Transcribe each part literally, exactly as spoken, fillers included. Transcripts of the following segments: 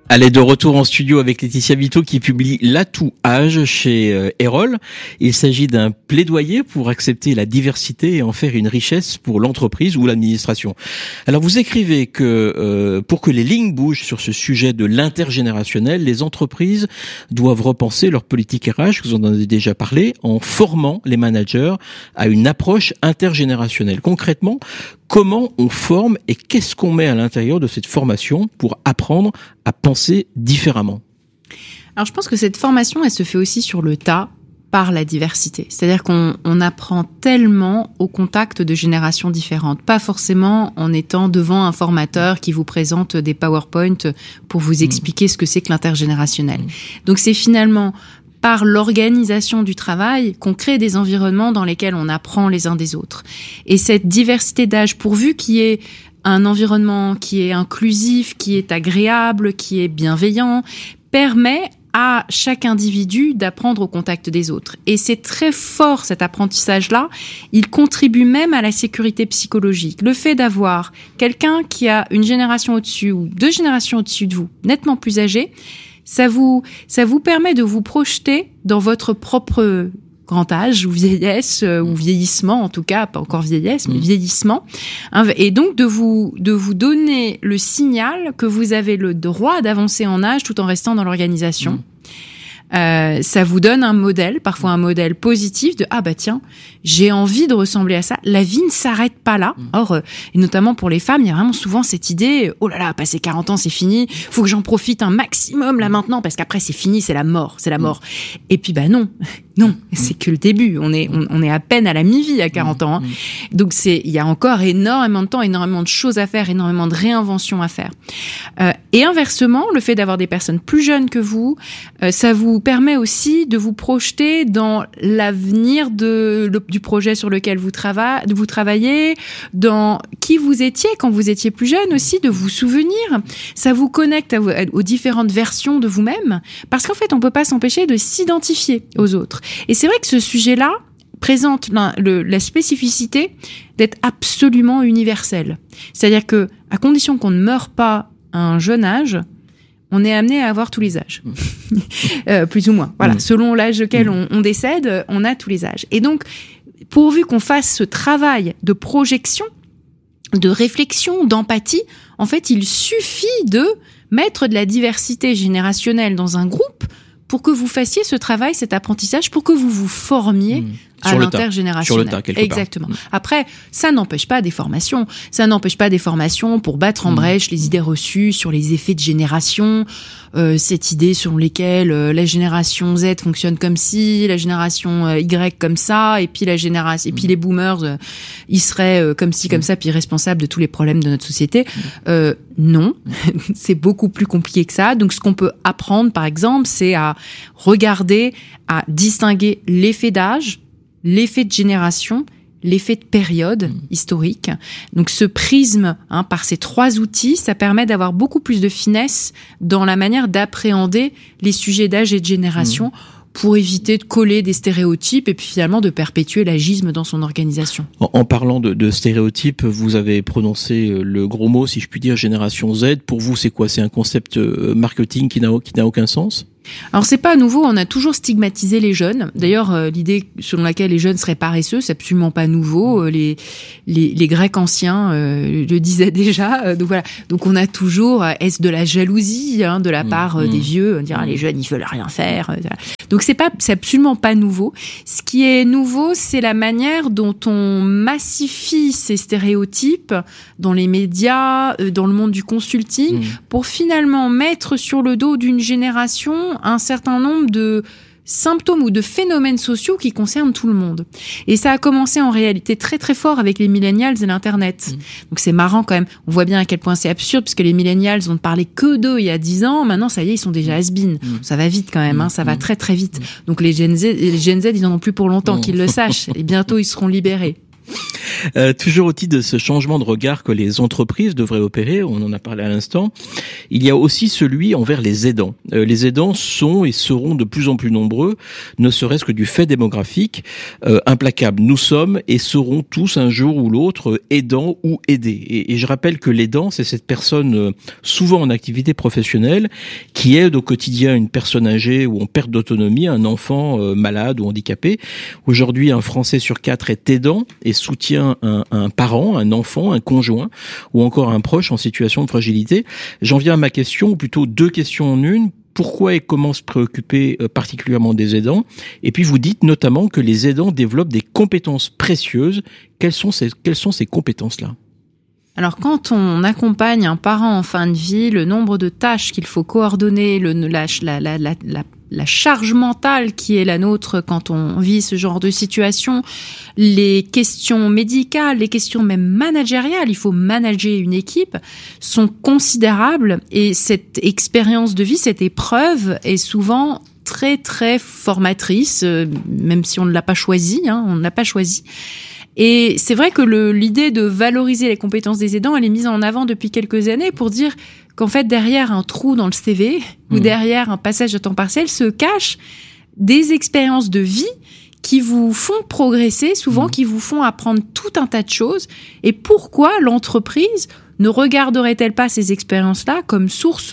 Allez, de retour en studio avec Laetitia Vito qui publie L'atout âge chez euh, Erol. Il s'agit d'un plaidoyer pour accepter la diversité et en faire une richesse pour l'entreprise ou l'administration. Alors vous écrivez que euh, pour que les lignes bougent sur ce sujet de l'intergénérationnel, les entreprises doivent repenser leur politique R H, vous en avez déjà parlé, en formant les managers à une approche intergénérationnelle. Concrètement, comment on forme et qu'est-ce qu'on met à l'intérieur de cette formation pour apprendre à penser différemment? Alors je pense que cette formation, elle se fait aussi sur le tas par la diversité. C'est-à-dire qu'on on apprend tellement au contact de générations différentes. Pas forcément en étant devant un formateur qui vous présente des PowerPoint pour vous expliquer ce que c'est que l'intergénérationnel. Donc c'est finalement par l'organisation du travail qu'on crée des environnements dans lesquels on apprend les uns des autres. Et cette diversité d'âge, pourvu qu'il y ait un environnement qui est inclusif, qui est agréable, qui est bienveillant, permet à chaque individu d'apprendre au contact des autres. Et c'est très fort cet apprentissage-là. Il contribue même à la sécurité psychologique. Le fait d'avoir quelqu'un qui a une génération au-dessus ou deux générations au-dessus de vous, nettement plus âgé, ça vous, ça vous permet de vous projeter dans votre propre grand âge ou vieillesse euh, ou vieillissement, en tout cas, pas encore vieillesse, mais vieillissement. Et donc, de vous, de vous donner le signal que vous avez le droit d'avancer en âge tout en restant dans l'organisation. Mmh. Euh, ça vous donne un modèle, parfois un modèle positif de « Ah bah tiens, j'ai envie de ressembler à ça. La vie ne s'arrête pas là. » Or, euh, et notamment pour les femmes, il y a vraiment souvent cette idée « Oh là là, passer quarante ans, c'est fini. Faut que j'en profite un maximum là maintenant parce qu'après c'est fini, c'est la mort, c'est la mort. » Et puis bah non, non, c'est que le début. On est, on, on est à peine à la mi-vie à quarante ans. Hein. Donc c'est, il y a encore énormément de temps, énormément de choses à faire, énormément de réinventions à faire. Euh, et inversement, le fait d'avoir des personnes plus jeunes que vous, euh, ça vous permet aussi de vous projeter dans l'avenir de, le, du projet sur lequel vous, trava, vous travaillez, dans qui vous étiez quand vous étiez plus jeune aussi, de vous souvenir. Ça vous connecte à, à, aux différentes versions de vous-même, parce qu'en fait, on peut pas s'empêcher de s'identifier aux autres. Et c'est vrai que ce sujet-là présente la, le, la spécificité d'être absolument universel. C'est-à-dire que, à condition qu'on ne meure pas à un jeune âge, on est amené à avoir tous les âges. euh, plus ou moins. Voilà. Mmh. Selon l'âge auquel mmh. on, on décède, on a tous les âges. Et donc, pourvu qu'on fasse ce travail de projection, de réflexion, d'empathie, en fait, il suffit de mettre de la diversité générationnelle dans un groupe pour que vous fassiez ce travail, cet apprentissage, pour que vous vous formiez mmh. à sur l'intergénérationnel. Sur le tas, quelque Exactement. part. Après, ça n'empêche pas des formations. Ça n'empêche pas des formations pour battre en mmh. brèche les idées reçues sur les effets de génération, euh, cette idée selon lesquelles euh, la génération Z fonctionne comme ci, la génération euh, Y comme ça, et puis la génération, et puis les boomers, euh, ils seraient euh, comme ci, comme ça, puis responsables de tous les problèmes de notre société. Euh, non, c'est beaucoup plus compliqué que ça. Donc, ce qu'on peut apprendre, par exemple, c'est à regarder, à distinguer l'effet d'âge, l'effet de génération, l'effet de période mmh. historique. Donc ce prisme, hein, par ces trois outils, ça permet d'avoir beaucoup plus de finesse dans la manière d'appréhender les sujets d'âge et de génération mmh. pour éviter de coller des stéréotypes et puis finalement de perpétuer l'agisme dans son organisation. En, en parlant de, de stéréotypes, vous avez prononcé le gros mot, si je puis dire, génération Z. Pour vous, c'est quoi? C'est un concept marketing qui n'a, qui n'a aucun sens? Alors c'est pas nouveau, on a toujours stigmatisé les jeunes. D'ailleurs, euh, l'idée selon laquelle les jeunes seraient paresseux, c'est absolument pas nouveau. Euh, les, les les Grecs anciens euh, le disaient déjà. Euh, donc voilà. Donc on a toujours euh, est-ce de la jalousie hein, de la part euh, mmh. des vieux, dire ah, les jeunes ils veulent rien faire. Euh, voilà. Donc c'est pas c'est absolument pas nouveau. Ce qui est nouveau, c'est la manière dont on massifie ces stéréotypes dans les médias, euh, dans le monde du consulting, mmh. pour finalement mettre sur le dos d'une génération un certain nombre de symptômes ou de phénomènes sociaux qui concernent tout le monde. Et ça a commencé en réalité très très fort avec les millennials et l'Internet. Mmh. Donc c'est marrant quand même. On voit bien à quel point c'est absurde puisque les millennials ont parlé que d'eux il y a dix ans. Maintenant, ça y est, ils sont déjà has-been. Mmh. Ça va vite quand même, hein, ça mmh. va très très vite. Donc les Gen Z, les Gen Z, ils en ont plus pour longtemps, mmh. qu'ils le sachent. Et bientôt, ils seront libérés. Euh, toujours au titre de ce changement de regard que les entreprises devraient opérer, on en a parlé à l'instant, il y a aussi celui envers les aidants. Euh, les aidants sont et seront de plus en plus nombreux, ne serait-ce que du fait démographique, euh, implacable. Nous sommes et serons tous un jour ou l'autre aidants ou aidés. Et, et je rappelle que l'aidant, c'est cette personne euh, souvent en activité professionnelle qui aide au quotidien une personne âgée ou en perte d'autonomie, un enfant euh, malade ou handicapé. Aujourd'hui, un Français sur quatre est aidant et soutient un, un parent, un enfant, un conjoint ou encore un proche en situation de fragilité. J'en viens à ma question, ou plutôt deux questions en une. Pourquoi et comment se préoccuper particulièrement des aidants? Et puis vous dites notamment que les aidants développent des compétences précieuses. Quelles sont ces, quelles sont ces compétences-là? Alors, quand on accompagne un parent en fin de vie, le nombre de tâches qu'il faut coordonner, le, la, la, la, la, la, la charge mentale qui est la nôtre quand on vit ce genre de situation, les questions médicales, les questions même managériales, il faut manager une équipe, sont considérables. Et cette expérience de vie, cette épreuve est souvent très, très formatrice, même si on ne l'a pas choisi, hein, on ne l'a pas choisi. Et c'est vrai que le, l'idée de valoriser les compétences des aidants, elle est mise en avant depuis quelques années pour dire qu'en fait, derrière un trou dans le C V mmh. ou derrière un passage à temps partiel se cachent des expériences de vie qui vous font progresser, souvent mmh. qui vous font apprendre tout un tas de choses. Et pourquoi l'entreprise ne regarderait-elle pas ces expériences-là comme source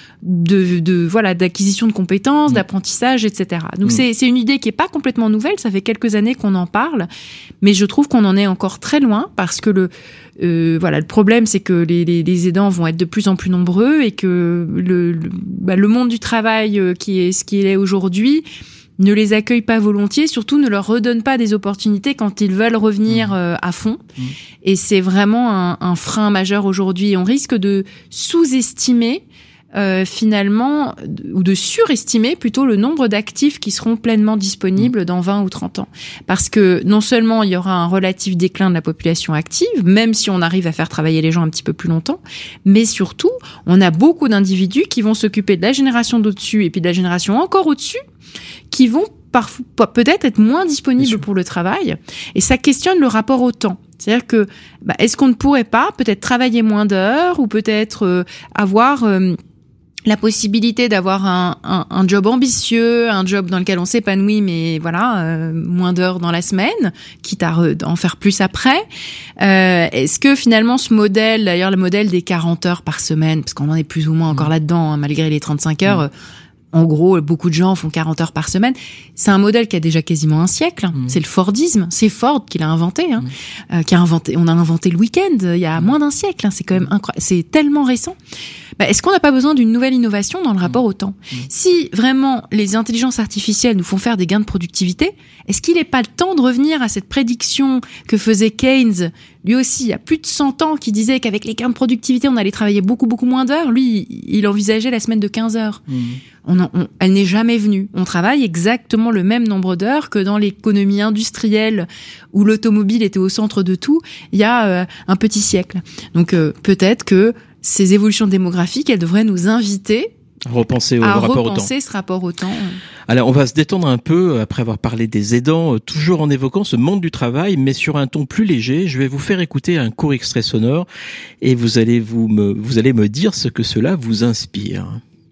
de, de voilà d'acquisition de compétences, mmh. d'apprentissage, et cetera. Donc mmh. c'est c'est une idée qui est pas complètement nouvelle. Ça fait quelques années qu'on en parle, mais je trouve qu'on en est encore très loin parce que le euh, voilà le problème c'est que les, les les aidants vont être de plus en plus nombreux et que le le, bah, le monde du travail qui est ce qu'il est aujourd'hui ne les accueille pas volontiers, surtout ne leur redonne pas des opportunités quand ils veulent revenir euh, à fond. Mmh. Et c'est vraiment un, un frein majeur aujourd'hui. On risque de sous-estimer euh, finalement, ou de surestimer plutôt le nombre d'actifs qui seront pleinement disponibles mmh. dans vingt ou trente ans. Parce que non seulement il y aura un relatif déclin de la population active, même si on arrive à faire travailler les gens un petit peu plus longtemps, mais surtout, on a beaucoup d'individus qui vont s'occuper de la génération d'au-dessus et puis de la génération encore au-dessus, qui vont parfois peut-être être moins disponibles pour le travail. Et ça questionne le rapport au temps. C'est-à-dire que, bah, est-ce qu'on ne pourrait pas peut-être travailler moins d'heures ou peut-être euh, avoir euh, la possibilité d'avoir un, un, un job ambitieux, un job dans lequel on s'épanouit, mais voilà, euh, moins d'heures dans la semaine, quitte à re, en faire plus après. Euh, est-ce que finalement ce modèle, d'ailleurs le modèle des quarante heures par semaine, parce qu'on en est plus ou moins encore mmh. là-dedans, hein, malgré les trente-cinq heures, mmh. en gros, beaucoup de gens font quarante heures par semaine. C'est un modèle qui a déjà quasiment un siècle. Mmh. C'est le Fordisme. C'est Ford qui l'a inventé, hein, mmh. euh, qui a inventé. On a inventé le week-end il y a mmh. moins d'un siècle. Hein, c'est quand même incroyable. C'est tellement récent. Bah, est-ce qu'on n'a pas besoin d'une nouvelle innovation dans le rapport au temps ? Mmh. Si vraiment les intelligences artificielles nous font faire des gains de productivité, est-ce qu'il n'est pas le temps de revenir à cette prédiction que faisait Keynes, lui aussi, il y a plus de cent ans, qui disait qu'avec les gains de productivité, on allait travailler beaucoup, beaucoup moins d'heures. Lui, il envisageait la semaine de quinze heures. Mmh. On en, on, elle n'est jamais venue. On travaille exactement le même nombre d'heures que dans l'économie industrielle où l'automobile était au centre de tout il y a euh, un petit siècle. Donc euh, peut-être que ces évolutions démographiques, elles devraient nous inviter repenser au à rapport repenser au temps. ce rapport au temps. Alors, on va se détendre un peu après avoir parlé des aidants, toujours en évoquant ce monde du travail, mais sur un ton plus léger. Je vais vous faire écouter un court extrait sonore et vous allez vous me, vous allez me dire ce que cela vous inspire.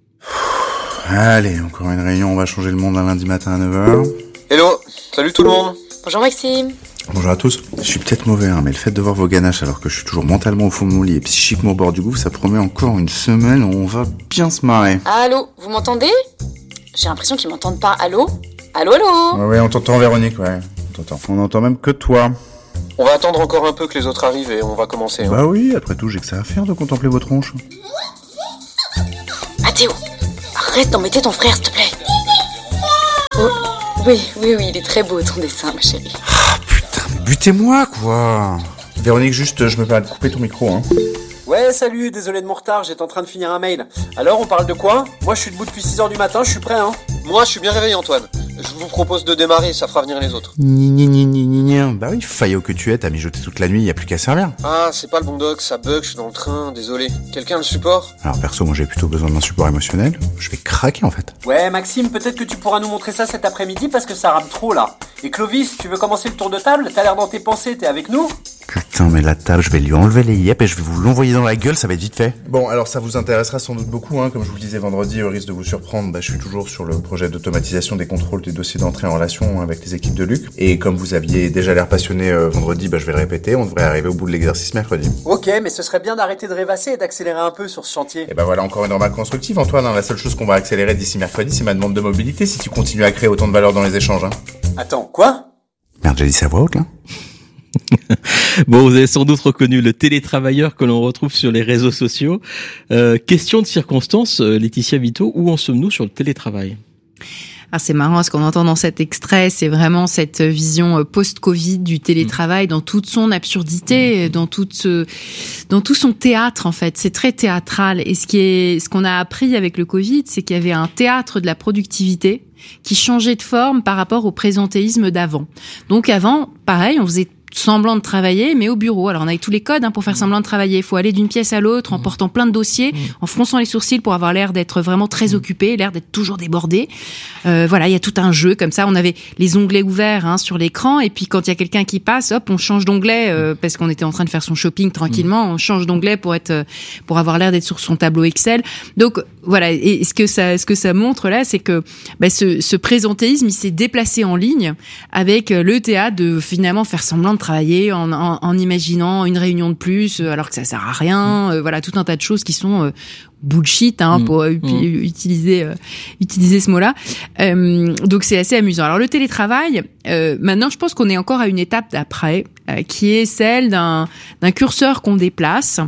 Allez, encore une réunion, on va changer le monde un lundi matin à neuf heures. Hello, salut tout le monde. Bonjour Maxime. Bonjour à tous. Je suis peut-être mauvais, hein, mais le fait de voir vos ganaches alors que je suis toujours mentalement au fond de mon lit et psychiquement au bord du gouffre, ça promet encore une semaine où on va bien se marrer. Allô, vous m'entendez ? J'ai l'impression qu'ils m'entendent pas. Allô ? Allô, allô ? Ouais, ouais, on t'entend Véronique, ouais. On t'entend. On n'entend même que toi. On va attendre encore un peu que les autres arrivent et on va commencer. Hein. Bah oui, après tout, j'ai que ça à faire de contempler vos tronches. Mathéo, arrête d'embêter ton frère, s'il te plaît. Oh, oui, oui, oui, il est très beau ton dessin, ma chérie. Ah putain, mais butez-moi, quoi. Véronique, juste, je me permets de couper ton micro, hein. Ouais, salut, désolé de mon retard, j'étais en train de finir un mail. Alors, on parle de quoi ? Moi, je suis debout depuis six heures du matin, je suis prêt, hein. Moi, je suis bien réveillé, Antoine. Je vous propose de démarrer, ça fera venir les autres. Gna gna gna gna gna. Bah oui, faillot que tu es, t'as mijoté toute la nuit, y a plus qu'à servir. Ah, c'est pas le bon doc, ça bug, je suis dans le train, désolé. Quelqu'un le support ? Alors perso, moi j'ai plutôt besoin d'un support émotionnel. Je vais craquer en fait. Ouais, Maxime, peut-être que tu pourras nous montrer ça cet après-midi parce que ça rame trop là. Et Clovis, tu veux commencer le tour de table ? T'as l'air dans tes pensées, t'es avec nous ? Putain, mais la table, je vais lui enlever les yep et je vais vous l'envoyer dans la gueule, ça va être vite fait. Bon, alors ça vous intéressera sans doute beaucoup, hein. Comme je vous le disais vendredi, au risque de vous surprendre, bah, je suis toujours sur le projet d'automatisation des contrôles des dossiers d'entrée en relation avec les équipes de Luc. Et comme vous aviez déjà l'air passionné euh, vendredi, bah, je vais le répéter, on devrait arriver au bout de l'exercice mercredi. Ok, mais ce serait bien d'arrêter de rêvasser et d'accélérer un peu sur ce chantier. Et bah voilà encore une remarque constructive, Antoine, hein. La seule chose qu'on va accélérer d'ici mercredi, c'est ma demande de mobilité si tu continues à créer autant de valeur dans les échanges, hein. Attends, quoi ? Merde, j'ai dit ça à voix haute, là. Bon, vous avez sans doute reconnu le télétravailleur que l'on retrouve sur les réseaux sociaux. Euh, question de circonstance, Laetitia Vito, où en sommes-nous sur le télétravail ? Ah, c'est marrant, ce qu'on entend dans cet extrait, c'est vraiment cette vision post-Covid du télétravail dans toute son absurdité, dans toute ce, dans tout son théâtre, en fait. C'est très théâtral. Et ce qui est, ce qu'on a appris avec le Covid, c'est qu'il y avait un théâtre de la productivité qui changeait de forme par rapport au présentéisme d'avant. Donc avant, pareil, on faisait semblant de travailler, mais au bureau. Alors, on avait tous les codes hein, pour faire semblant de travailler. Il faut aller d'une pièce à l'autre en portant plein de dossiers, en fronçant les sourcils pour avoir l'air d'être vraiment très occupé, l'air d'être toujours débordé. Euh, voilà, il y a tout un jeu comme ça. On avait les onglets ouverts hein, sur l'écran, et puis quand il y a quelqu'un qui passe, hop, on change d'onglet euh, parce qu'on était en train de faire son shopping tranquillement. On change d'onglet pour être, pour avoir l'air d'être sur son tableau Excel. Donc voilà. Et ce que ça, ce que ça montre là, c'est que bah, ce, ce présentéisme, il s'est déplacé en ligne avec le théâtre de finalement faire semblant de travailler en, en, en imaginant une réunion de plus alors que ça sert à rien, euh, voilà tout un tas de choses qui sont euh, bullshit hein, mmh. pour euh, mmh. utiliser euh, utiliser ce mot-là. Euh, donc c'est assez amusant. Alors le télétravail, euh, maintenant je pense qu'on est encore à une étape d'après, euh, qui est celle d'un d'un curseur qu'on déplace.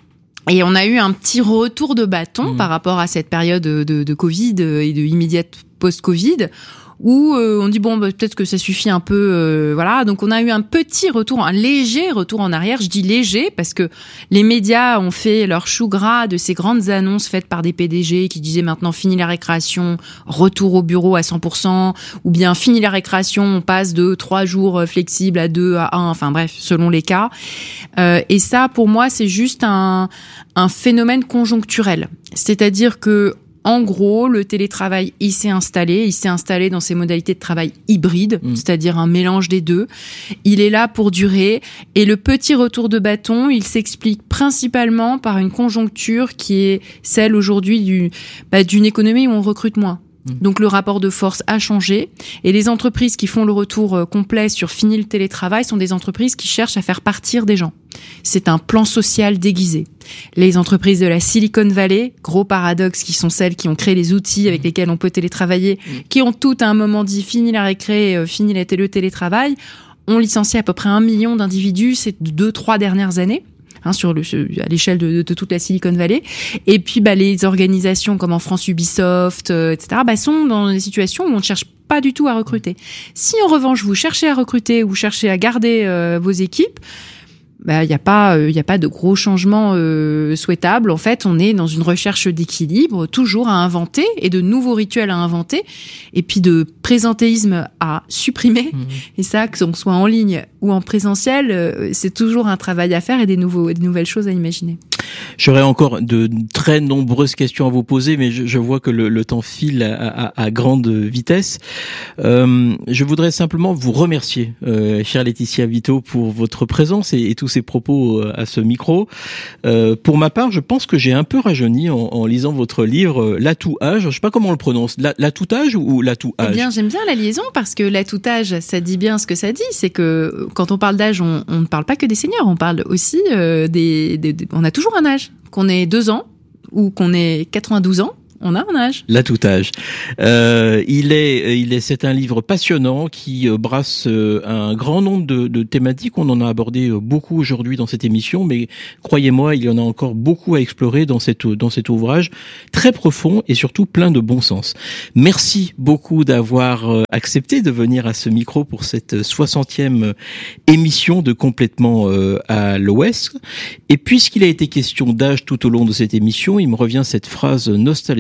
Et on a eu un petit retour de bâton mmh. par rapport à cette période de, de, de Covid et de immédiate post-Covid, où euh, on dit bon bah, peut-être que ça suffit un peu euh, voilà. Donc on a eu un petit retour, un léger retour en arrière. Je dis léger parce que les médias ont fait leur chou gras de ces grandes annonces faites par des P D G qui disaient maintenant fini la récréation, retour au bureau à cent pour cent, ou bien fini la récréation, on passe de trois jours flexibles à deux à un, enfin bref selon les cas. Euh, et ça pour moi c'est juste un un phénomène conjoncturel, c'est-à-dire que en gros, le télétravail, il s'est installé, il s'est installé dans ses modalités de travail hybrides, mmh. c'est-à-dire un mélange des deux. Il est là pour durer, et le petit retour de bâton, il s'explique principalement par une conjoncture qui est celle aujourd'hui du, bah, d'une économie où on recrute moins. Donc le rapport de force a changé, et les entreprises qui font le retour complet sur fini le télétravail sont des entreprises qui cherchent à faire partir des gens. C'est un plan social déguisé. Les entreprises de la Silicon Valley, gros paradoxe, qui sont celles qui ont créé les outils avec lesquels on peut télétravailler, qui ont toutes à un moment dit fini la récré, fini le télétravail, ont licencié à peu près un million d'individus ces deux, trois dernières années. Hein, sur le, à l'échelle de, de toute la Silicon Valley. Et puis, bah, les organisations comme en France Ubisoft, euh, et cetera, bah, sont dans des situations où on ne cherche pas du tout à recruter. Si, en revanche, vous cherchez à recruter ou cherchez à garder euh, vos équipes, bah, il n'y a pas, il euh, y a pas de gros changements euh, souhaitables. En fait, on est dans une recherche d'équilibre, toujours à inventer, et de nouveaux rituels à inventer, et puis de présentéisme à supprimer. Mmh. Et ça, que l'on soit en ligne ou en présentiel, euh, c'est toujours un travail à faire et des nouveaux, des nouvelles choses à imaginer. J'aurais encore de très nombreuses questions à vous poser, mais je, je vois que le, le temps file à, à, à grande vitesse. Euh, je voudrais simplement vous remercier, euh, chère Laetitia Vito, pour votre présence et, et tous ces propos à ce micro. Euh, pour ma part, je pense que j'ai un peu rajeuni en, en lisant votre livre L'Atout-âge. Je sais pas comment on le prononce, la, L'Atout-âge ou L'Atout-âge ? Eh bien, j'aime bien la liaison parce que l'Atout-âge, ça dit bien ce que ça dit. C'est que quand on parle d'âge, on, on ne parle pas que des seniors, on parle aussi euh, des, des, des... On a toujours un âge. Qu'on ait deux ans ou qu'on ait quatre-vingt-douze ans, on a un âge. L'Atout-âge. Euh, il est, il est, c'est un livre passionnant qui brasse un grand nombre de, de thématiques. On en a abordé beaucoup aujourd'hui dans cette émission, mais croyez-moi, il y en a encore beaucoup à explorer dans cette, dans cet ouvrage très profond et surtout plein de bon sens. Merci beaucoup d'avoir accepté de venir à ce micro pour cette soixantième émission de Complètement à l'Ouest. Et puisqu'il a été question d'âge tout au long de cette émission, il me revient cette phrase nostalgique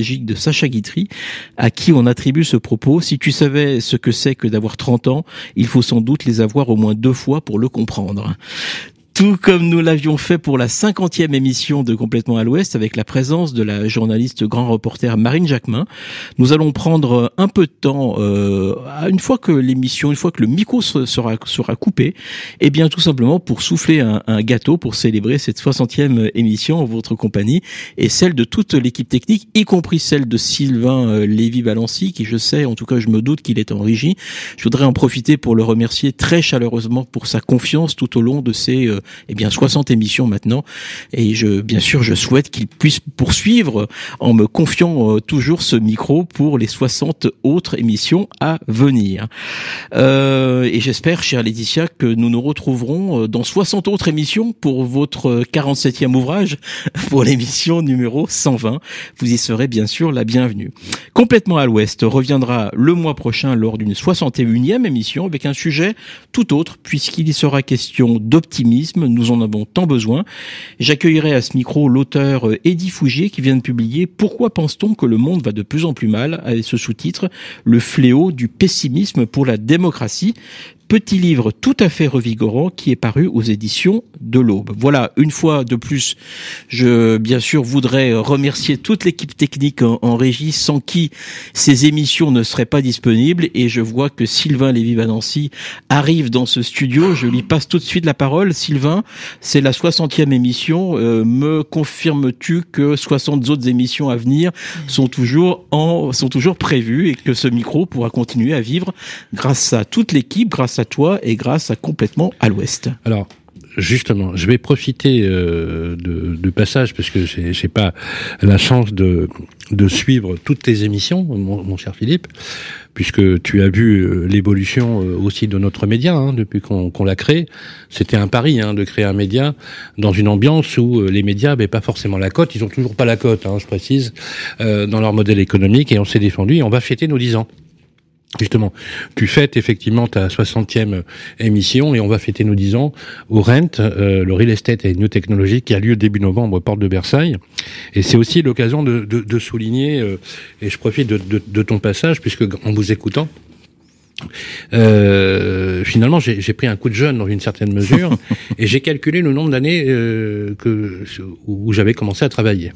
nostalgique de Sacha Guitry, à qui on attribue ce propos. Si tu savais ce que c'est que d'avoir trente ans, il faut sans doute les avoir au moins deux fois pour le comprendre. Tout comme nous l'avions fait pour la cinquantième émission de Complètement à l'Ouest avec la présence de la journaliste grand reporter Marine Jacquemin. Nous allons prendre un peu de temps, euh, une fois que l'émission, une fois que le micro sera, sera coupé, et bien tout simplement pour souffler un, un gâteau pour célébrer cette soixantième émission en votre compagnie et celle de toute l'équipe technique, y compris celle de Sylvain euh, Lévy-Valency, qui je sais, en tout cas je me doute qu'il est en régie. Je voudrais en profiter pour le remercier très chaleureusement pour sa confiance tout au long de ces euh, eh bien soixante émissions maintenant, et je bien sûr je souhaite qu'il puisse poursuivre en me confiant euh, toujours ce micro pour les soixante autres émissions à venir. Euh, et j'espère, chère Laetitia, que nous nous retrouverons dans soixante autres émissions pour votre quarante-septième ouvrage, pour l'émission numéro cent vingt. Vous y serez bien sûr la bienvenue. Complètement à l'Ouest reviendra le mois prochain lors d'une soixante et unième émission avec un sujet tout autre, puisqu'il y sera question d'optimisme. Nous en avons tant besoin. J'accueillerai à ce micro l'auteur Eddy Fougier qui vient de publier « Pourquoi pense-t-on que le monde va de plus en plus mal ?» avec ce sous-titre « Le fléau du pessimisme pour la démocratie ». Petit livre tout à fait revigorant qui est paru aux éditions de l'Aube. Voilà, une fois de plus, je bien sûr voudrais remercier toute l'équipe technique en, en régie sans qui ces émissions ne seraient pas disponibles, et je vois que Sylvain Lévy-Valency arrive dans ce studio. Je lui passe tout de suite la parole. Sylvain, c'est la soixantième émission. Euh, me confirmes-tu que soixante autres émissions à venir sont toujours en sont toujours prévues et que ce micro pourra continuer à vivre grâce à toute l'équipe, grâce à toi et grâce à Complètement à l'Ouest? Alors, justement, je vais profiter euh, de, du passage parce que j'ai, j'ai pas la chance de de suivre toutes tes émissions, mon, mon cher Philippe, puisque tu as vu euh, l'évolution euh, aussi de notre média hein, depuis qu'on, qu'on l'a créé. C'était un pari hein, de créer un média dans une ambiance où euh, les médias n'avaient pas forcément la cote. Ils ont toujours pas la cote, hein, je précise, euh, dans leur modèle économique, et on s'est défendu et on va fêter nos dix ans. Justement, tu fêtes effectivement ta soixantième émission et on va fêter nos dix ans au Rent, euh, le Real Estate et New Technology qui a lieu début novembre, porte de Versailles. Et c'est aussi l'occasion de, de, de souligner, euh, et je profite de, de, de ton passage, puisque en vous écoutant, euh, finalement j'ai, j'ai pris un coup de jeune dans une certaine mesure et j'ai calculé le nombre d'années euh, que, où j'avais commencé à travailler.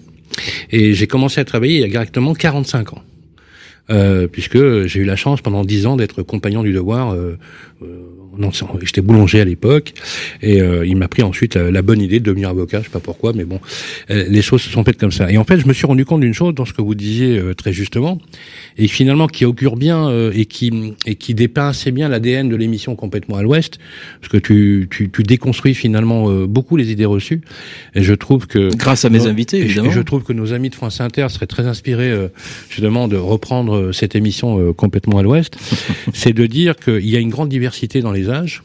Et j'ai commencé à travailler il y a exactement quarante-cinq ans. Euh, puisque j'ai eu la chance pendant dix ans d'être compagnon du devoir. Euh, euh, non, j'étais boulanger à l'époque, et euh, il m'a pris ensuite la, la bonne idée de devenir avocat. Je sais pas pourquoi, mais bon, euh, les choses se sont faites comme ça. Et en fait, je me suis rendu compte d'une chose dans ce que vous disiez euh, très justement, et finalement qui augure bien euh, et qui et qui dépeint assez bien l'A D N de l'émission Complètement à l'Ouest, parce que tu tu, tu déconstruis finalement euh, beaucoup les idées reçues. Et je trouve que grâce à mes invités, évidemment, et je, je trouve que nos amis de France Inter seraient très inspirés euh, justement de reprendre cette émission euh, Complètement à l'Ouest. C'est de dire qu'il y a une grande diversité dans les âges,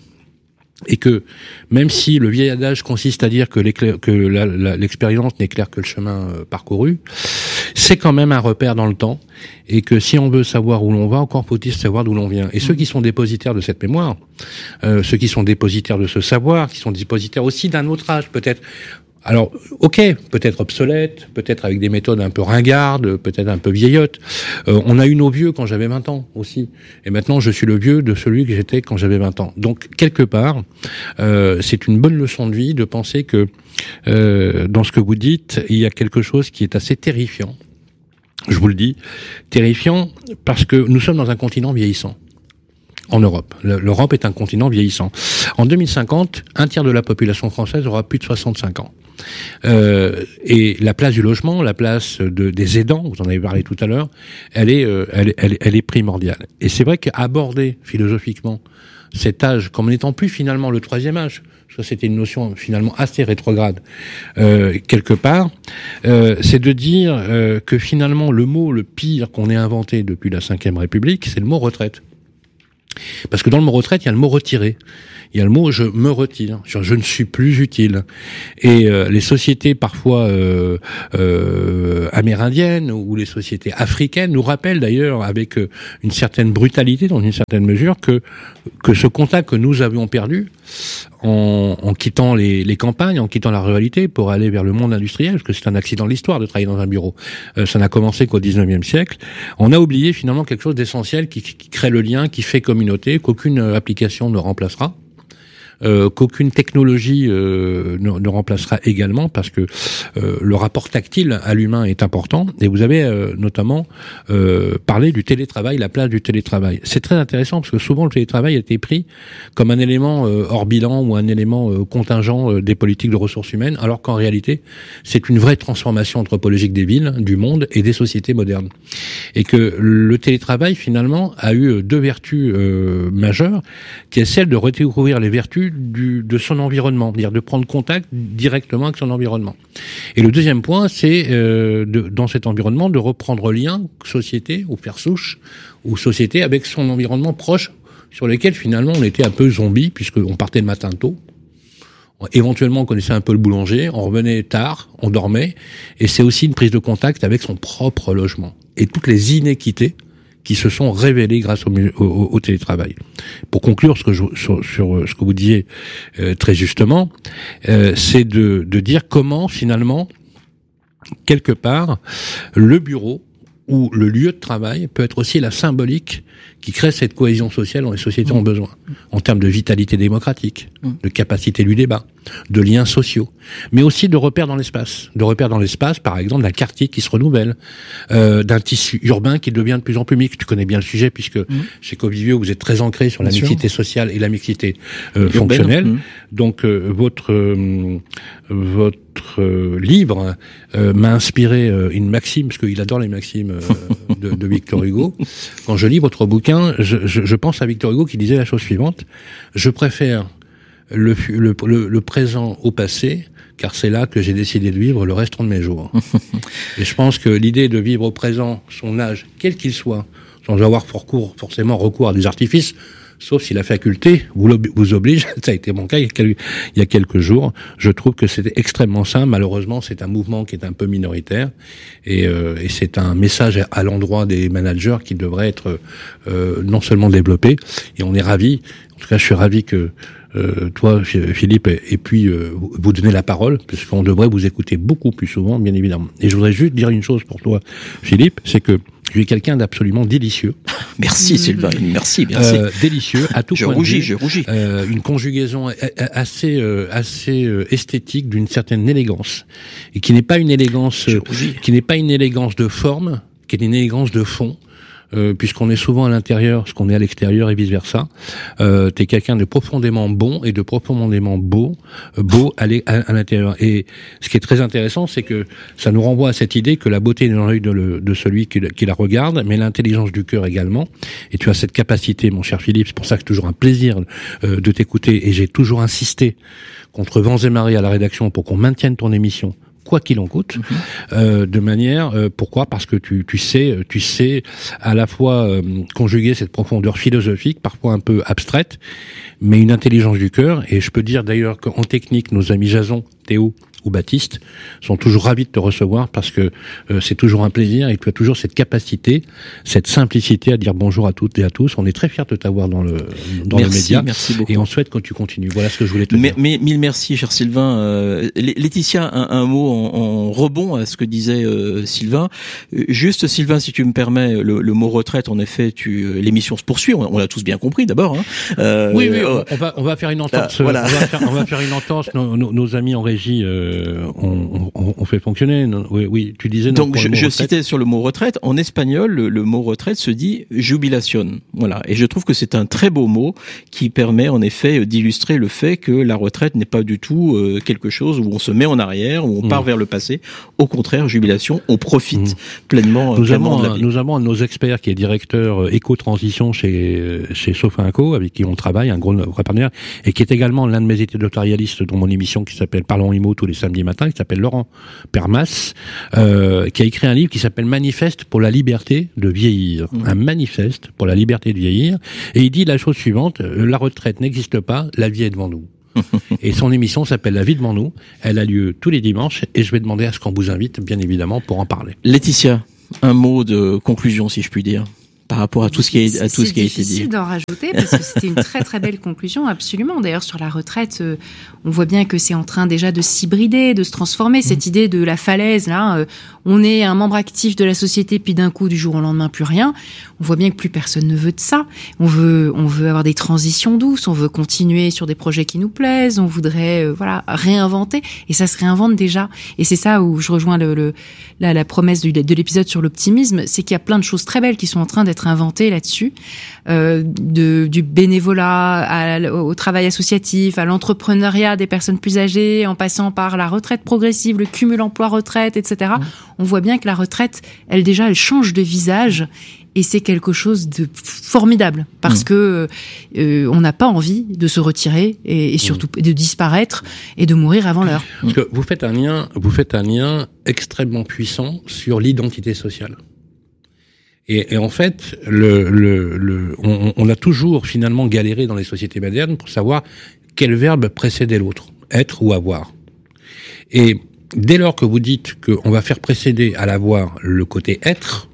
et que même si le vieil adage consiste à dire que, que la, la, l'expérience n'éclaire que le chemin euh, parcouru, c'est quand même un repère dans le temps, et que si on veut savoir où l'on va, encore faut-il savoir d'où l'on vient. Et ceux qui sont dépositaires de cette mémoire, euh, ceux qui sont dépositaires de ce savoir, qui sont dépositaires aussi d'un autre âge peut-être, alors, ok, peut-être obsolète, peut-être avec des méthodes un peu ringardes, peut-être un peu vieillottes. Euh, on a eu nos vieux quand j'avais vingt ans aussi. Et maintenant, je suis le vieux de celui que j'étais quand j'avais vingt ans. Donc, quelque part, euh, c'est une bonne leçon de vie de penser que euh, dans ce que vous dites, il y a quelque chose qui est assez terrifiant. Je vous le dis, terrifiant parce que nous sommes dans un continent vieillissant. En Europe. L'Europe est un continent vieillissant. En deux mille cinquante, un tiers de la population française aura plus de soixante-cinq ans. Euh, et la place du logement, la place de, des aidants, vous en avez parlé tout à l'heure, elle est, euh, elle, elle, elle est primordiale. Et c'est vrai qu'aborder philosophiquement cet âge comme n'étant plus finalement le troisième âge, parce que c'était une notion finalement assez rétrograde euh, quelque part, euh, c'est de dire euh, que finalement le mot le pire qu'on ait inventé depuis la cinquième République, c'est le mot retraite. Parce que dans le mot retraite, il y a le mot retiré. Il y a le mot je me retire, je, je ne suis plus utile. Et euh, les sociétés parfois euh, euh, amérindiennes ou les sociétés africaines nous rappellent d'ailleurs avec euh, une certaine brutalité, dans une certaine mesure, que que ce contact que nous avions perdu en, en quittant les, les campagnes, en quittant la ruralité pour aller vers le monde industriel, parce que c'est un accident de l'histoire de travailler dans un bureau. Euh, ça n'a commencé qu'au dix-neuvième siècle. On a oublié finalement quelque chose d'essentiel qui, qui crée le lien, qui fait communauté, qu'aucune application ne remplacera. Euh, qu'aucune technologie euh, ne, ne remplacera également, parce que euh, le rapport tactile à l'humain est important. Et vous avez euh, notamment euh, parlé du télétravail, la place du télétravail. C'est très intéressant parce que souvent le télétravail a été pris comme un élément euh, hors bilan ou un élément euh, contingent euh, des politiques de ressources humaines, alors qu'en réalité c'est une vraie transformation anthropologique des villes, du monde et des sociétés modernes. Et que le télétravail finalement a eu deux vertus euh, majeures, qui est celle de redécouvrir les vertus Du, de son environnement, c'est-à-dire de prendre contact directement avec son environnement. Et le deuxième point, c'est euh, de, dans cet environnement de reprendre lien, société ou père souche, ou société avec son environnement proche, sur lequel finalement on était un peu zombie, puisqu'on partait le matin tôt, éventuellement on connaissait un peu le boulanger, on revenait tard, on dormait, et c'est aussi une prise de contact avec son propre logement. Et toutes les inéquités qui se sont révélés grâce au, au, au télétravail. Pour conclure ce que je, sur, sur ce que vous disiez euh, très justement, euh, c'est de, de dire comment finalement, quelque part, le bureau ou le lieu de travail peut être aussi la symbolique qui crée cette cohésion sociale dont les sociétés mmh. ont besoin, en termes de vitalité démocratique, mmh. de capacité du débat, de liens sociaux, mais aussi de repères dans l'espace. De repères dans l'espace, par exemple, d'un quartier qui se renouvelle, euh, d'un tissu urbain qui devient de plus en plus mixte. Tu connais bien le sujet, puisque mmh. chez Covivio, vous êtes très ancré sur la bien mixité sûr. sociale et la mixité euh, fonctionnelle. Mmh. Donc, euh, votre euh, votre euh, livre euh, m'a inspiré euh, une maxime, parce qu'il adore les maximes euh, de, de Victor Hugo. Quand je lis votre bouquin, je, je, je pense à Victor Hugo qui disait la chose suivante: je préfère le, le, le, le présent au passé, car c'est là que j'ai décidé de vivre le restant de mes jours. Et je pense que l'idée de vivre au présent son âge, quel qu'il soit, sans avoir forcément recours à des artifices, sauf si la faculté vous, vous oblige, ça a été mon cas il y a quelques, il y a quelques jours, je trouve que c'était extrêmement sain. Malheureusement, c'est un mouvement qui est un peu minoritaire, et, euh, et c'est un message à l'endroit des managers qui devrait être euh, non seulement développé, et on est ravis, en tout cas je suis ravi que Euh, toi, Philippe, et puis euh, vous donnez la parole, puisqu'on devrait vous écouter beaucoup plus souvent, bien évidemment. Et je voudrais juste dire une chose pour toi, Philippe, c'est que tu es quelqu'un d'absolument délicieux. Merci, Sylvain. Merci, merci. Euh, délicieux, à tout je point rougis, de vue. Je rougis, je rougis. Euh, une conjugaison assez, euh, assez euh, esthétique, d'une certaine élégance, et qui n'est pas une élégance, euh, qui n'est pas une élégance de forme, qui est une élégance de fond. Euh, puisqu'on est souvent à l'intérieur, ce qu'on est à l'extérieur et vice versa. Euh, t'es quelqu'un de profondément bon et de profondément beau, euh, beau à, à, à l'intérieur. Et ce qui est très intéressant, c'est que ça nous renvoie à cette idée que la beauté est dans l'œil de, le, de celui qui, qui la regarde, mais l'intelligence du cœur également. Et tu as cette capacité, mon cher Philippe, c'est pour ça que c'est toujours un plaisir euh, de t'écouter, et j'ai toujours insisté contre vents et marées à la rédaction pour qu'on maintienne ton émission, quoi qu'il en coûte, mm-hmm. euh, de manière, euh, pourquoi? Parce que tu, tu sais, tu sais à la fois euh, conjuguer cette profondeur philosophique, parfois un peu abstraite, mais une intelligence du cœur. Et je peux dire d'ailleurs qu'en technique, nos amis Jason, Théo ou Baptiste sont toujours ravis de te recevoir, parce que euh, c'est toujours un plaisir, et tu as toujours cette capacité, cette simplicité à dire bonjour à toutes et à tous. On est très fiers de t'avoir dans le dans merci, les médias, merci beaucoup. Et on souhaite que tu continues. Voilà ce que je voulais te mais, dire. Mais mille merci, cher Sylvain. Euh, Laetitia, un, un mot en, en rebond à ce que disait euh, Sylvain. Juste, Sylvain, si tu me permets, le, le mot retraite, en effet, tu l'émission se poursuit. On, on l'a tous bien compris, d'abord. Hein. Euh, oui, oui. Euh, on va on va faire une entorse. Euh, voilà. on, va faire, on va faire une entorse. Nos, nos, nos amis en régie. Euh, On, on, on fait fonctionner. Oui, oui, tu disais. Donc, je, je citais sur le mot retraite. En espagnol, le, le mot retraite se dit jubilación. Voilà. Et je trouve que c'est un très beau mot qui permet, en effet, d'illustrer le fait que la retraite n'est pas du tout euh, quelque chose où on se met en arrière, où on mmh. part vers le passé. Au contraire, jubilation, on profite mmh. pleinement, nous pleinement avons, de la vie. Nous avons un de nos experts qui est directeur éco-transition chez, chez Sofinco, avec qui on travaille, un gros partenaire, et qui est également l'un de mes éditorialistes dans mon émission qui s'appelle Parlons Immo tous les samedis matins, qui s'appelle Laurent Permas, euh, qui a écrit un livre qui s'appelle Manifeste pour la liberté de vieillir. Mmh. Un manifeste pour la liberté de vieillir. Et il dit la chose suivante: la retraite n'existe pas, la vie est devant nous. Et son émission s'appelle La vie devant nous. Elle a lieu tous les dimanches, et je vais demander à ce qu'on vous invite, bien évidemment, pour en parler. Laetitia, un mot de conclusion, si je puis dire. par rapport à tout ce qui est à tout c'est ce qui a été dit. C'est difficile d'en rajouter parce que c'était une très très belle conclusion, absolument. D'ailleurs, sur la retraite, euh, on voit bien que c'est en train déjà de s'hybrider, de se transformer. Cette mmh. idée de la falaise, là, euh, on est un membre actif de la société, puis d'un coup, du jour au lendemain, plus rien. On voit bien que plus personne ne veut de ça. On veut, on veut avoir des transitions douces, on veut continuer sur des projets qui nous plaisent, on voudrait, euh, voilà, réinventer. Et ça se réinvente déjà. Et c'est ça où je rejoins le, le la, la promesse du, de l'épisode sur l'optimisme, c'est qu'il y a plein de choses très belles qui sont en train d'être inventé là-dessus, euh, de, du bénévolat à, au travail associatif, à l'entrepreneuriat des personnes plus âgées, en passant par la retraite progressive, le cumul emploi-retraite, et cetera. Mmh. On voit bien que la retraite, elle déjà, elle change de visage. Et c'est quelque chose de formidable parce mmh. que euh, on n'a pas envie de se retirer et, et surtout mmh. de disparaître et de mourir avant l'heure. Parce que vous faites un lien, vous faites un lien extrêmement puissant sur l'identité sociale. Et, et en fait, le, le, le, on, on a toujours finalement galéré dans les sociétés modernes pour savoir quel verbe précédait l'autre, être ou avoir. Et dès lors que vous dites qu'on va faire précéder à l'avoir le côté être,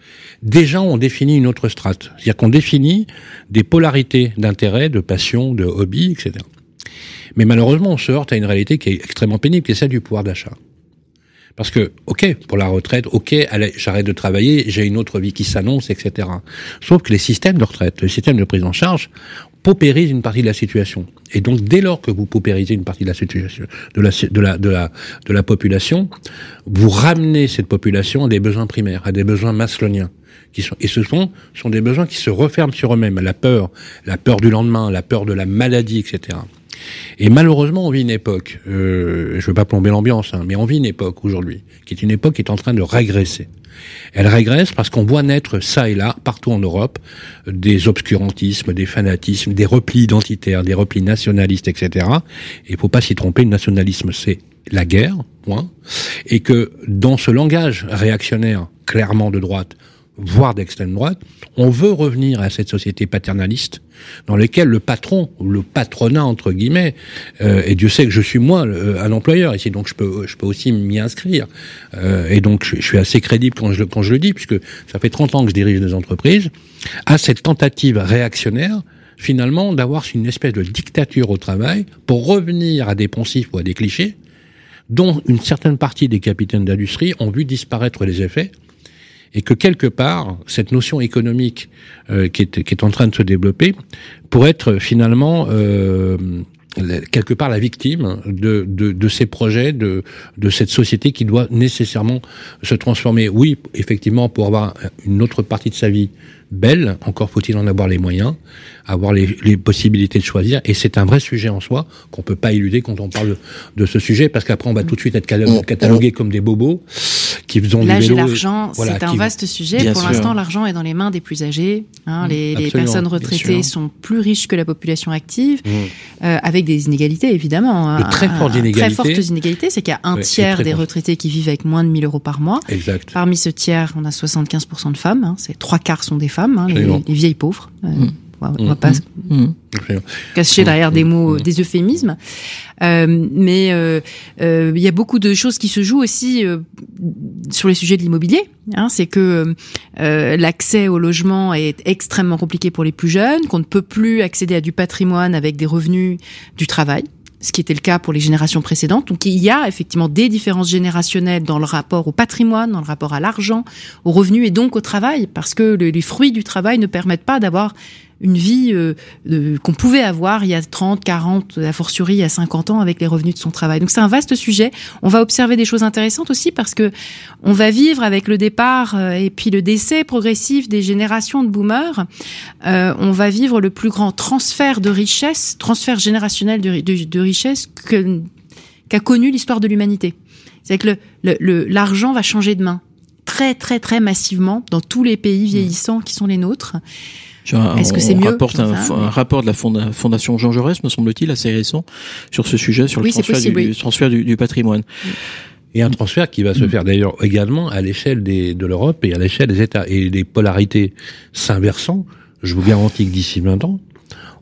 déjà on définit une autre strate. C'est-à-dire qu'on définit des polarités d'intérêt, de passion, de hobby, et cetera. Mais malheureusement, on se heurte à une réalité qui est extrêmement pénible, qui est celle du pouvoir d'achat. Parce que, ok, pour la retraite, ok, allez, j'arrête de travailler, j'ai une autre vie qui s'annonce, et cetera. Sauf que les systèmes de retraite, les systèmes de prise en charge, paupérisent une partie de la situation. Et donc, dès lors que vous paupérisez une partie de la situation, de la, de la, de la, de la population, vous ramenez cette population à des besoins primaires, à des besoins masloniens. Qui sont, et ce sont, sont des besoins qui se referment sur eux-mêmes. La peur, la peur du lendemain, la peur de la maladie, et cetera. Et malheureusement, on vit une époque, euh, je veux pas plomber l'ambiance, hein, mais on vit une époque aujourd'hui, qui est une époque qui est en train de régresser. Elle régresse parce qu'on voit naître ça et là, partout en Europe, des obscurantismes, des fanatismes, des replis identitaires, des replis nationalistes, et cetera. Et il faut pas s'y tromper, le nationalisme, c'est la guerre, point. Et que dans ce langage réactionnaire, clairement de droite, voire d'extrême droite, on veut revenir à cette société paternaliste dans laquelle le patron, ou le patronat entre guillemets, euh, et Dieu sait que je suis moi euh, un employeur ici, donc je peux je peux aussi m'y inscrire, euh, et donc je, je suis assez crédible quand je quand je le dis, puisque ça fait trente ans que je dirige des entreprises, à cette tentative réactionnaire finalement d'avoir une espèce de dictature au travail pour revenir à des poncifs ou à des clichés dont une certaine partie des capitaines d'industrie ont vu disparaître les effets. Et que quelque part, cette notion économique euh, qui, est, qui est en train de se développer pourrait être finalement euh, quelque part la victime de, de, de ces projets, de, de cette société qui doit nécessairement se transformer. Oui, effectivement, pour avoir une autre partie de sa vie belle, encore faut-il en avoir les moyens, avoir les, les possibilités de choisir, et c'est un vrai sujet en soi qu'on peut pas éluder quand on parle de, de ce sujet, parce qu'après on va tout de suite être catalogué comme des bobos qui faisont L'âge du vélo. et l'argent, voilà, c'est un vaste sujet. Pour sûr. L'instant, l'argent est dans les mains des plus âgés. Hein, mmh, les, les personnes retraitées sont plus riches que la population active, mmh. euh, avec des inégalités évidemment. De très fortes inégalités. Très fortes inégalités, c'est qu'il y a un ouais, tiers des retraités qui vivent avec moins de mille euros par mois. Exact. Parmi ce tiers, on a soixante-quinze pour cent de femmes. Hein, c'est trois quarts sont des femmes, hein, les, les vieilles pauvres. Euh, mmh. On va pas mmh. cacher derrière des mots, mmh. des euphémismes. Euh, mais euh, euh, il y a beaucoup de choses qui se jouent aussi euh, sur les sujets de l'immobilier. Hein, c'est que euh, l'accès au logement est extrêmement compliqué pour les plus jeunes, qu'on ne peut plus accéder à du patrimoine avec des revenus du travail, ce qui était le cas pour les générations précédentes. Donc il y a effectivement des différences générationnelles dans le rapport au patrimoine, dans le rapport à l'argent, aux revenus et donc au travail, parce que le, les fruits du travail ne permettent pas d'avoir une vie euh, de, qu'on pouvait avoir il y a trente, quarante, a fortiori il y a cinquante ans avec les revenus de son travail. Donc c'est un vaste sujet. On va observer des choses intéressantes aussi parce que on va vivre avec le départ euh, et puis le décès progressif des générations de boomers. Euh, on va vivre le plus grand transfert de richesse, transfert générationnel de, de, de richesse que, qu'a connu l'histoire de l'humanité. C'est que le, le, le, l'argent va changer de main très très très massivement dans tous les pays vieillissants qui sont les nôtres. Un, Est-ce que c'est on mieux rapporte un, ça, un rapport de la Fondation Jean Jaurès, me semble-t-il, assez récent, sur ce sujet, sur le oui, transfert, possible, du, oui. transfert du, du patrimoine. Oui. Et un transfert qui va se faire d'ailleurs également à l'échelle des, de l'Europe et à l'échelle des États. Et les polarités s'inversant, je vous garantis que d'ici vingt ans,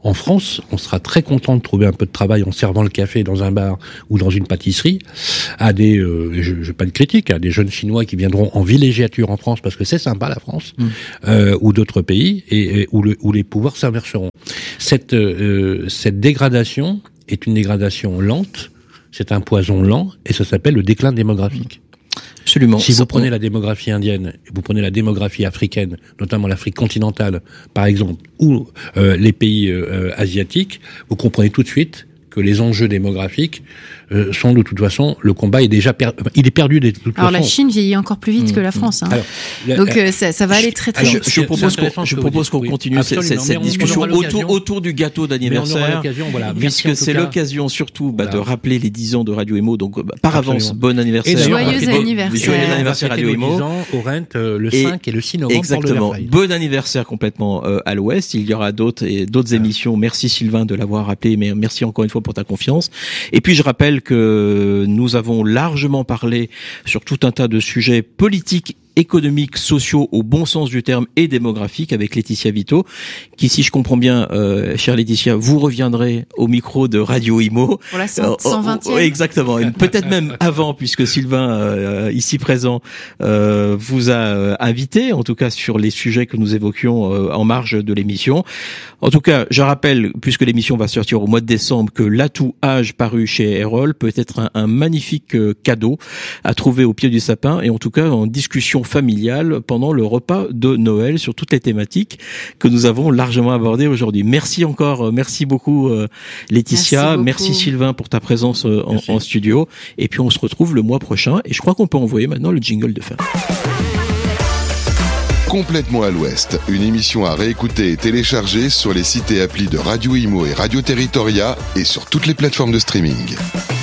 En France, on sera très content de trouver un peu de travail en servant le café dans un bar ou dans une pâtisserie à des, euh, je, je pas de critique, à des jeunes Chinois qui viendront en villégiature en France parce que c'est sympa la France, mmh. euh, ou d'autres pays et, et où, le, où les pouvoirs s'inverseront. Cette, euh, cette dégradation est une dégradation lente, c'est un poison lent et ça s'appelle le déclin démographique. Absolument. Si vous prenez la démographie indienne, vous prenez la démographie africaine, notamment l'Afrique continentale, par exemple, ou euh, les pays euh, asiatiques, vous comprenez tout de suite que les enjeux démographiques euh, sont de toute façon, le combat est déjà per- il est perdu de toute alors, façon. La Chine vieillit encore plus vite mmh. que la France. Hein. Alors, la, Donc euh, ça, ça va aller très très vite. Je, je propose qu'on, je propose qu'on continue oui, cette, cette on, discussion on autour, autour du gâteau d'anniversaire, voilà, puisque c'est cas. l'occasion surtout bah, voilà. de rappeler les dix ans de Radio Imo. Donc bah, par Absolument. avance, bon anniversaire. Et joyeux anniversaire. Joyeux anniversaire Radio Imo. Au Rent, euh, le et cinq et le six novembre. Exactement. Bon anniversaire complètement euh, à l'Ouest. Il y aura d'autres et d'autres émissions. Merci Sylvain de l'avoir rappelé, mais merci encore une fois pour ta confiance. Et puis je rappelle que nous avons largement parlé sur tout un tas de sujets politiques, économiques, sociaux au bon sens du terme et démographiques avec Laetitia Vito, qui, si je comprends bien, euh, chère Laetitia, vous reviendrez au micro de Radio Imo. Pour la cent vingtième. Euh, exactement, et peut-être même avant, puisque Sylvain, euh, ici présent, euh, vous a euh, invité, en tout cas sur les sujets que nous évoquions euh, en marge de l'émission. En tout cas, je rappelle, puisque l'émission va sortir au mois de décembre, que l'atout âge paru chez Erol peut être un, un magnifique euh, cadeau à trouver au pied du sapin, et en tout cas en discussion familiale pendant le repas de Noël sur toutes les thématiques que nous avons largement abordées aujourd'hui. Merci encore, merci beaucoup euh, Laetitia, merci, beaucoup. merci Sylvain pour ta présence euh, en, en studio, et puis on se retrouve le mois prochain, et je crois qu'on peut envoyer maintenant le jingle de fin. Complètement à l'Ouest, une émission à réécouter et télécharger sur les sites et applis de Radio Imo et Radio Territoria et sur toutes les plateformes de streaming.